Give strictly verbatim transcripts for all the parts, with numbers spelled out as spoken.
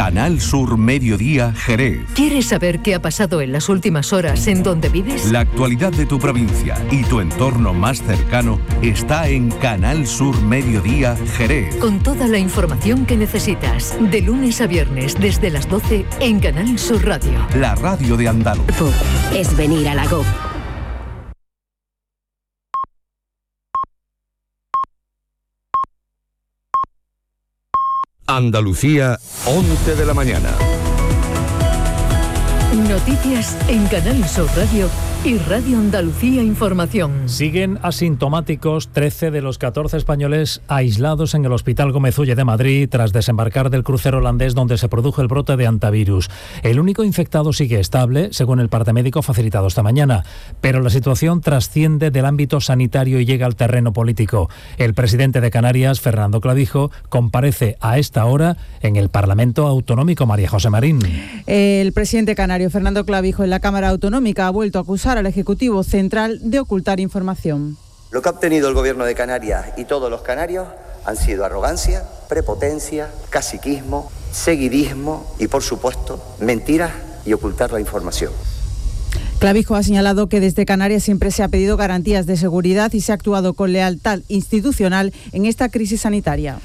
Canal Sur Mediodía Jerez. ¿Quieres saber qué ha pasado en las últimas horas en donde vives? La actualidad de tu provincia y tu entorno más cercano está en Canal Sur Mediodía Jerez. Con toda la información que necesitas, de lunes a viernes desde las doce en Canal Sur Radio. La radio de Andalucía. Es venir a la G O P. Andalucía, once de la mañana. Noticias en Canal Sur Radio y Radio Andalucía Información. Siguen asintomáticos trece de los catorce españoles aislados en el Hospital Gómez Ulle de Madrid tras desembarcar del crucero holandés donde se produjo el brote de hantavirus. El único infectado sigue estable, según el parte médico facilitado esta mañana, pero la situación trasciende del ámbito sanitario y llega al terreno político. El presidente de Canarias, Fernando Clavijo, comparece a esta hora en el Parlamento Autonómico. María José Marín. El presidente canario, Fernando Clavijo, en la Cámara Autonómica ha vuelto a acusar al Ejecutivo Central de ocultar información. Lo que ha obtenido el Gobierno de Canarias y todos los canarios han sido arrogancia, prepotencia, caciquismo, seguidismo y, por supuesto, mentiras y ocultar la información. Clavijo ha señalado que desde Canarias siempre se ha pedido garantías de seguridad y se ha actuado con lealtad institucional en esta crisis sanitaria.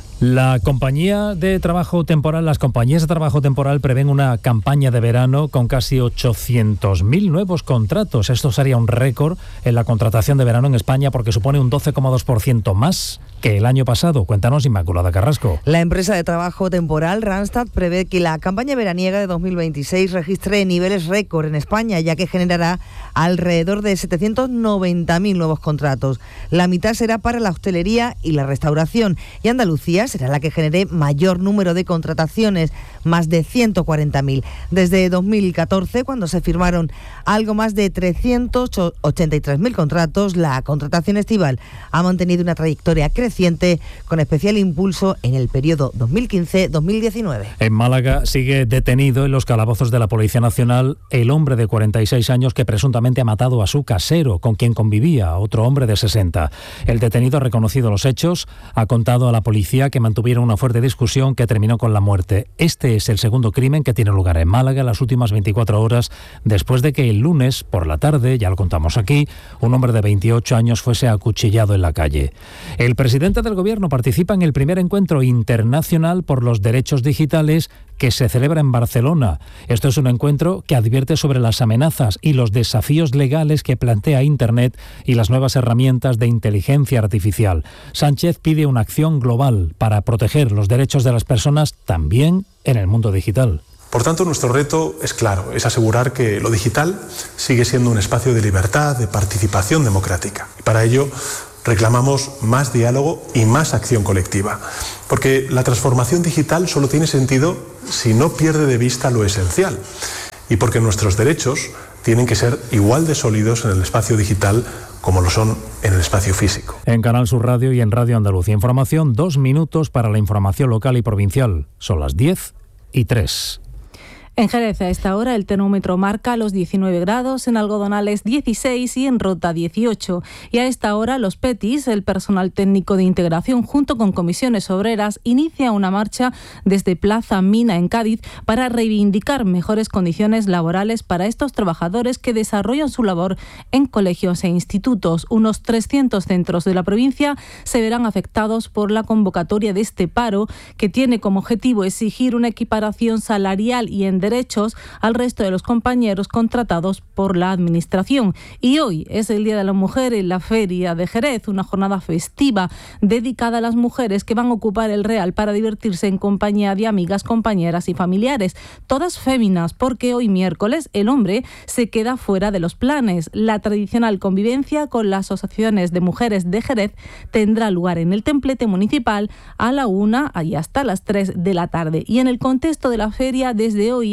La compañía de trabajo temporal, las compañías de trabajo temporal prevén una campaña de verano con casi ochocientos mil nuevos contratos. Esto sería un récord en la contratación de verano en España porque supone un doce coma dos por ciento más que el año pasado. Cuéntanos, Inmaculada Carrasco. La empresa de trabajo temporal Randstad prevé que la campaña veraniega de dos mil veintiséis registre niveles récord en España, ya que generará alrededor de setecientos noventa mil nuevos contratos. La mitad será para la hostelería y la restauración, y Andalucía será la que genere mayor número de contrataciones, más de ciento cuarenta mil. Desde dos mil catorce, cuando se firmaron algo más de trescientos ochenta y tres mil contratos, la contratación estival ha mantenido una trayectoria creciente, con especial impulso en el periodo dos mil quince dos mil diecinueve. En Málaga sigue detenido en los calabozos de la Policía Nacional el hombre de cuarenta y seis años que presuntamente ha matado a su casero, con quien convivía otro hombre de sesenta. El detenido ha reconocido los hechos, ha contado a la policía que mantuvieron una fuerte discusión que terminó con la muerte. Este es el segundo crimen que tiene lugar en Málaga en las últimas veinticuatro horas, después de que el lunes por la tarde, ya lo contamos aquí, un hombre de veintiocho años fuese acuchillado en la calle. El presidente del Gobierno participa en el primer encuentro internacional por los derechos digitales que se celebra en Barcelona. Esto es un encuentro que advierte sobre las amenazas y los desafíos legales que plantea Internet y las nuevas herramientas de inteligencia artificial. Sánchez pide una acción global para proteger los derechos de las personas también en el mundo digital. Por tanto, nuestro reto es claro, es asegurar que lo digital sigue siendo un espacio de libertad, de participación democrática. Y para ello reclamamos más diálogo y más acción colectiva, porque la transformación digital solo tiene sentido si no pierde de vista lo esencial, y porque nuestros derechos tienen que ser igual de sólidos en el espacio digital como lo son en el espacio físico. En Canal Sur Radio y en Radio Andalucía Información, dos minutos para la información local y provincial. Son las diez y tres. En Jerez a esta hora el termómetro marca los diecinueve grados, en Algodonales dieciséis y en Rota dieciocho. Y a esta hora los PETIs, el personal técnico de integración junto con comisiones obreras, inicia una marcha desde Plaza Mina en Cádiz para reivindicar mejores condiciones laborales para estos trabajadores que desarrollan su labor en colegios e institutos. Unos trescientos centros de la provincia se verán afectados por la convocatoria de este paro, que tiene como objetivo exigir una equiparación salarial y en derechos al resto de los compañeros contratados por la Administración. Y hoy es el Día de la Mujer en la Feria de Jerez, una jornada festiva dedicada a las mujeres que van a ocupar el Real para divertirse en compañía de amigas, compañeras y familiares, todas féminas, porque hoy miércoles el hombre se queda fuera de los planes. La tradicional convivencia con las asociaciones de mujeres de Jerez tendrá lugar en el templete municipal a la una y hasta las tres de la tarde. Y en el contexto de la feria, desde hoy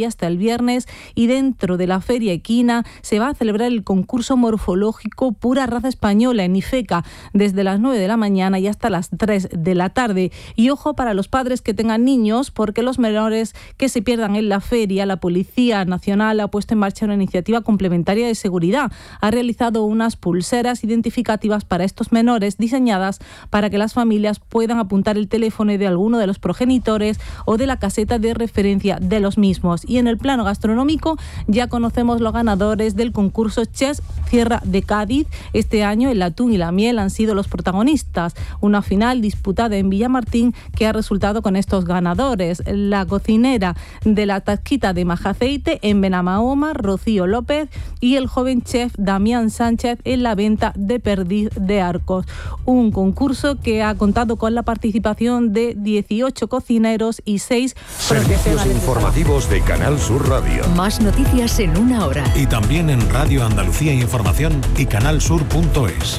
hoy hasta el viernes, y dentro de la Feria Equina se va a celebrar el concurso morfológico Pura Raza Española en IFECA desde las nueve de la mañana y hasta las tres de la tarde. Y ojo para los padres que tengan niños, porque los menores que se pierdan en la feria, la Policía Nacional ha puesto en marcha una iniciativa complementaria de seguridad. Ha realizado unas pulseras identificativas para estos menores diseñadas para que las familias puedan apuntar el teléfono de alguno de los progenitores o de la caseta de referencia de los mismos. Y en el plano gastronómico ya conocemos los ganadores del concurso Chefs Sierra de Cádiz. Este año el atún y la miel han sido los protagonistas. Una final disputada en Villamartín que ha resultado con estos ganadores: la cocinera de la Tasquita de Majaceite en Benamahoma, Rocío López, y el joven chef Damián Sánchez en la venta de Perdiz de Arcos. Un concurso que ha contado con la participación de dieciocho cocineros y seis Servicios informativos de Canal Sur Radio. Más noticias en una hora. Y también en Radio Andalucía Información y canalsur punto es.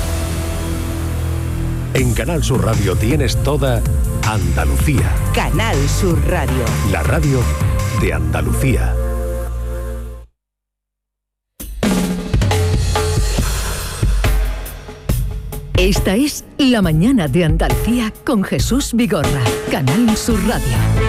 En Canal Sur Radio tienes toda Andalucía. Canal Sur Radio. La radio de Andalucía. Esta es La Mañana de Andalucía con Jesús Vigorra. Canal Sur Radio.